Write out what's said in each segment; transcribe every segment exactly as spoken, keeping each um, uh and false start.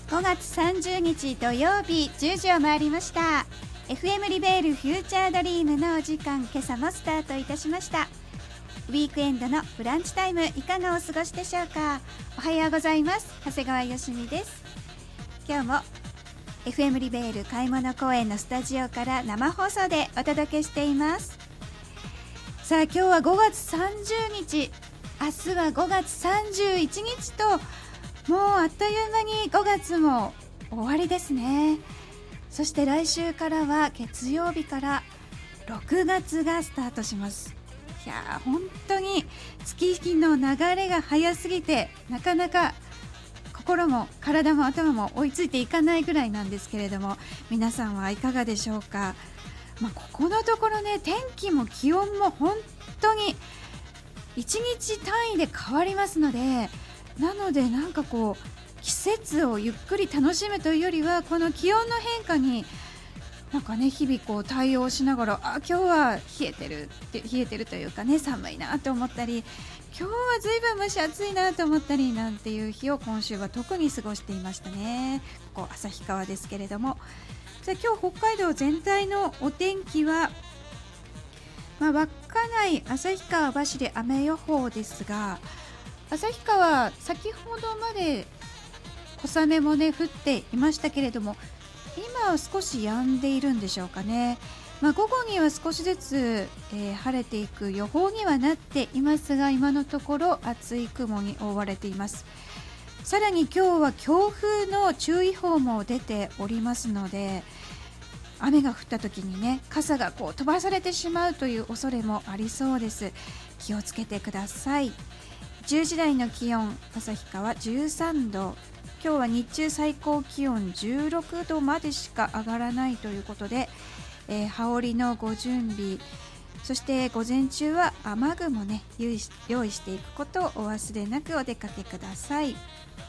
ごがつさんじゅうにち土曜日じゅうじを回りました。 エフエム リベールフューチャードリームのお時間、今朝もスタートいたしました。ウィークエンドのブランチタイム、いかがお過ごしでしょうか。おはようございます。長谷川よしみです。今日も エフエム リベール買い物公園のスタジオから生放送でお届けしています。さあ今日はごがつさんじゅうにち、明日はごがつさんじゅういちにちと、もうあっという間にごがつも終わりですね。そして来週からは月曜日からろくがつがスタートします。いやー本当に月日の流れが早すぎて、なかなか心も体も頭も追いついていかないぐらいなんですけれども、皆さんはいかがでしょうか。まあ、ここのところね、天気も気温も本当にいちにち単位で変わりますので、なのでなんかこう季節をゆっくり楽しむというよりは、この気温の変化になんかね、日々こう対応しながら、あ、今日は冷えてるって冷えてるというかね、寒いなと思ったり、今日はずいぶん蒸し暑いなと思ったりなんていう日を今週は特に過ごしていましたね。ここ旭川ですけれども、じゃあ今日北海道全体のお天気は、まあ、稚内、旭川、網走雨予報ですが、旭川先ほどまで小雨もね降っていましたけれども、今は少し止んでいるんでしょうかね。まあ、午後には少しずつ、えー、晴れていく予報にはなっていますが、今のところ厚い雲に覆われています。さらに今日は強風の注意報も出ておりますので、雨が降った時にね、傘がこう飛ばされてしまうという恐れもありそうです。気をつけてください。じゅうじ台の気温、旭川じゅうさんど、今日は日中最高気温じゅうろくどまでしか上がらないということで、えー、羽織のご準備、そして午前中は雨具もね用意し、用意していくことをお忘れなくお出かけください。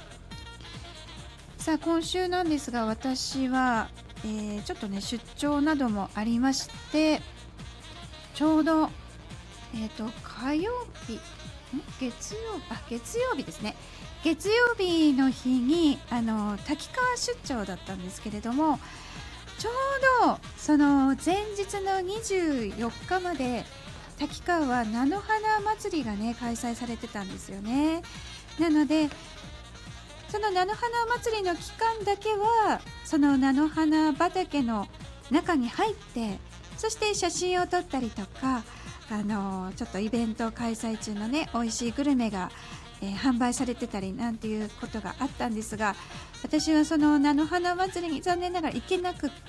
さあ今週なんですが、私は、えー、ちょっとね出張などもありまして、ちょうど、えー、と火曜日月曜あ月曜日ですね、月曜日の日にあの滝川出張だったんですけれども、ちょうどその前日のにじゅうよっかまで滝川は菜の花祭りがね開催されてたんですよね。なのでその菜の花祭りの期間だけはその菜の花畑の中に入って、そして写真を撮ったりとか、あのちょっとイベント開催中のね美味しいグルメが、えー、販売されてたりなんていうことがあったんですが、私はその菜の花祭りに残念ながら行けなくって、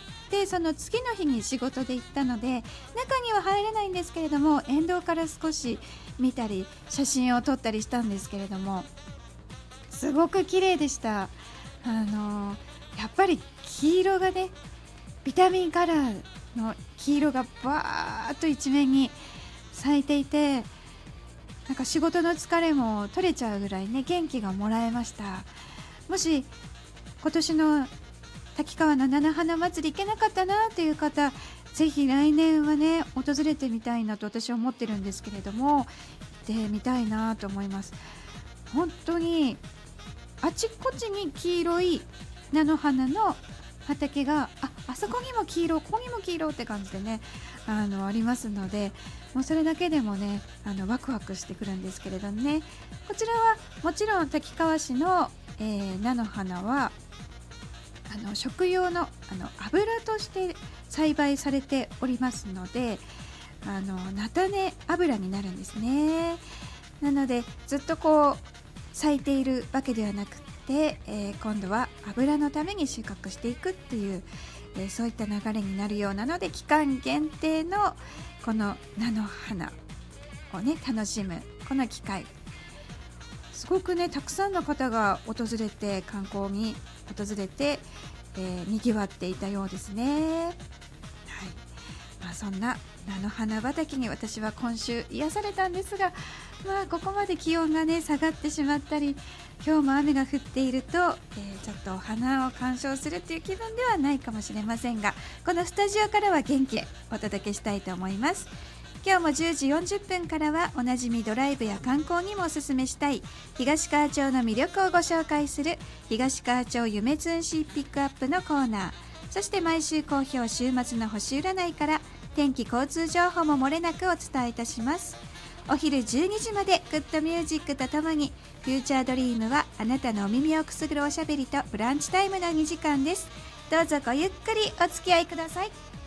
その次の日に仕事で行ったので中には入れないんですけれども、沿道から少し見たり写真を撮ったりしたんですけれども、すごく綺麗でした。あのやっぱり黄色がね、ビタミンカラーの黄色がバーッと一面に咲いていて、なんか仕事の疲れも取れちゃうぐらいね元気がもらえました。もし今年の滝川の菜の花祭り行けなかったなという方、ぜひ来年はね訪れてみたいなと私は思ってるんですけれども、行ってみたいなと思います。本当にあちこちに黄色い菜の花の畑が あ, あそこにも黄色、ここにも黄色って感じでね あ, のありますので、もうそれだけでもねあのワクワクしてくるんですけれどもね、こちらはもちろん滝川市の、えー、菜の花はあの食用 の, あの油として栽培されておりますので、あの菜種油になるんですね。なのでずっとこう咲いているわけではなくて、えー、今度は油のために収穫していくっていう、えー、そういった流れになるようなので、期間限定のこの菜の花をね楽しむこの機会、すごくねたくさんの方が訪れて、観光に訪れて、えー、にぎわっていたようですね。はい、まあ、そんな菜の花畑に私は今週癒されたんですが、まあ、ここまで気温がね下がってしまったり、今日も雨が降っていると、えー、ちょっとお花を鑑賞するという気分ではないかもしれませんが、このスタジオからは元気でお届けしたいと思います。 今日もじゅうじよんじゅっぷんからはおなじみドライブや観光にもおすすめしたい東川町の魅力をご紹介する東川町夢つんしピックアップのコーナー、そして毎週好評週末の星占いから天気交通情報も漏れなくお伝えいたします。お昼じゅうにじまでグッドミュージックとともにフューチャードリームはあなたのお耳をくすぐるおしゃべりとブランチタイムのにじかんです。どうぞごゆっくりお付き合いください。